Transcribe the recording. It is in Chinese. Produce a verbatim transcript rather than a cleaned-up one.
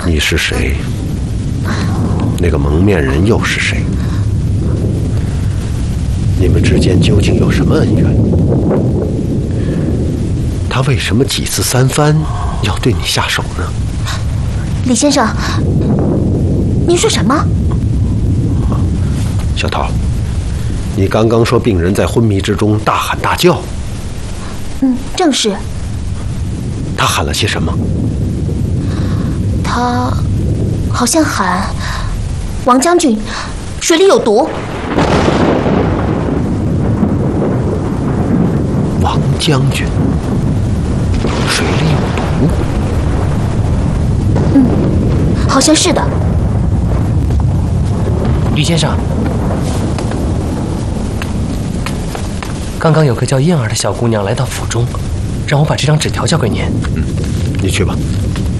你是谁？那个蒙面人又是谁？你们之间究竟有什么恩怨？他为什么几次三番要对你下手呢？ 李先生，您说什么？ 小桃，你刚刚说病人在昏迷之中大喊大叫。 嗯，正是。 他喊了些什么？ 他好像喊：“王将军，水里有毒。” 王将军，水里有毒？ 嗯，好像是的。 吕先生，刚刚有个叫燕儿的小姑娘来到府中，让我把这张纸条交给您。 嗯，你去吧。